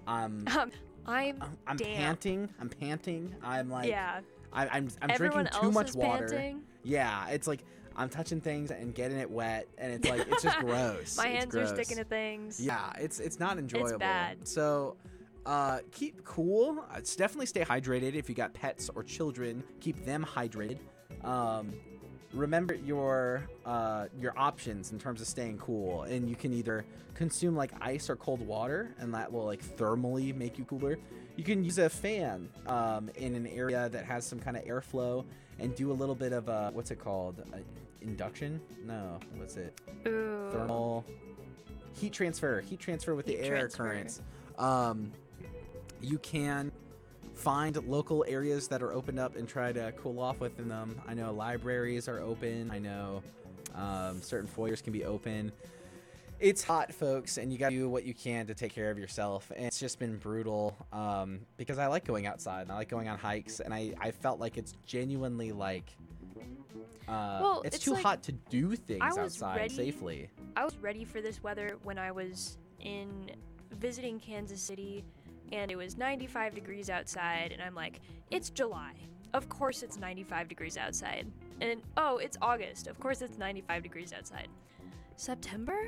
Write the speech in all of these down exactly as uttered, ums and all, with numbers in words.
I'm Um, I'm I'm, I'm damp. panting. I'm panting. I'm like Yeah. I, I'm I'm Everyone drinking too else much is water. panting. Yeah, it's like I'm touching things and getting it wet, and it's like it's just gross. My It's hands gross. are sticking to things. Yeah, it's it's not enjoyable. bad. So, uh, keep cool. It's definitely stay hydrated. If you got pets or children, keep them hydrated. Um, remember your uh your options in terms of staying cool, and you can either consume like ice or cold water, and that will like thermally make you cooler. You can use a fan um, in an area that has some kind of airflow and do a little bit of a, what's it called? Uh, induction? No, what's it? Ooh. Thermal heat transfer. Heat transfer with Heat the air transfer. currents. Um, you can find local areas that are opened up and try to cool off within them. I know libraries are open. I know um, certain foyers can be open. It's hot, folks, and you got to do what you can to take care of yourself. And it's just been brutal um, because I like going outside and I like going on hikes, and I, I felt like it's genuinely like uh, Well, it's, it's too like, hot to do things I was outside ready- safely. I was ready for this weather when I was in visiting Kansas City, and it was ninety-five degrees outside, and I'm like, it's July. Of course it's ninety-five degrees outside. And oh, it's August. Of course it's ninety-five degrees outside. September?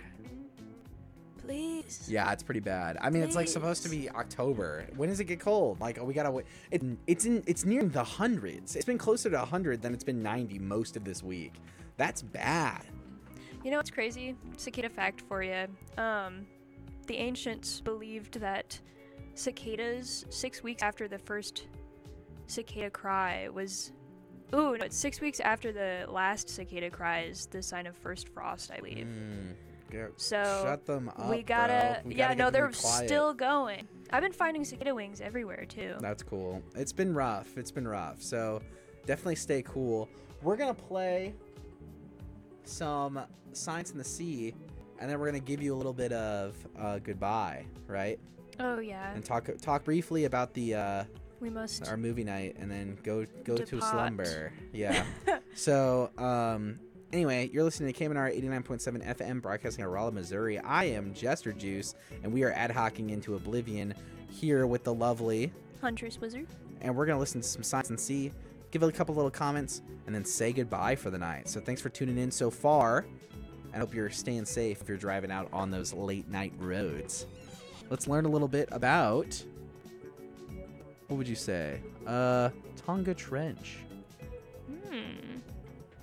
Please. Yeah, it's pretty bad. I mean, it's like supposed to be October. When does it get cold? Like, we gotta wait. It, it's in. It's nearing the hundreds. It's been closer to a hundred than it's been ninety most of this week. That's bad. You know what's crazy? Cicada fact for you. Um, the ancients believed that cicadas, six weeks after the first cicada cry was... Ooh, no, it's six weeks after the last cicada cry is the sign of first frost, I believe. Mm, get- So, shut them up, we gotta... bro. We yeah, gotta no, get them they're quiet. still going. I've been finding cicada wings everywhere, too. That's cool. It's been rough. It's been rough. So definitely stay cool. We're gonna play some Science in the Sea, and then we're gonna give you a little bit of uh, goodbye, right? Oh, yeah. And talk talk briefly about the uh, We must... our movie night, and then go go to Depart. slumber. Yeah. So um, anyway, you're listening to K M N R eighty-nine point seven F M, broadcasting out of Rolla, Missouri. I am Jester Juice, and we are ad hocing into oblivion here with the lovely Huntress Wizard. and we're going to listen to some Science and See, give it a couple little comments, and then say goodbye for the night. So thanks for tuning in so far. I hope you're staying safe if you're driving out on those late night roads. Let's learn a little bit about, what would you say? Uh, Tonga Trench.